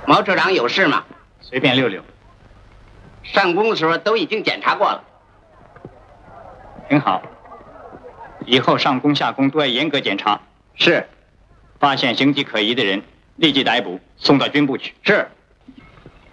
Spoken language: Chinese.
毛处长有事吗？ 随便溜溜。 上工的时候都已经检查过了。 挺好。以后上工下工都要严格检查。 是。 发现形迹可疑的人，立即逮捕，送到军部去。 是。